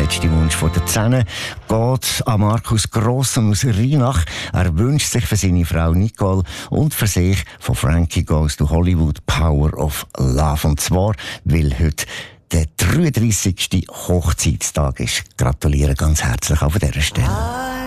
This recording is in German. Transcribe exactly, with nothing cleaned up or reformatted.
letzte Wunsch von der Szene geht an Markus Grossum aus Rheinach. Er wünscht sich für seine Frau Nicole und für sich von Frankie Goes to Hollywood Power of Love. Und zwar, weil heute der dreiunddreissigste Hochzeitstag ist. Gratuliere ganz herzlich auch von dieser Stelle.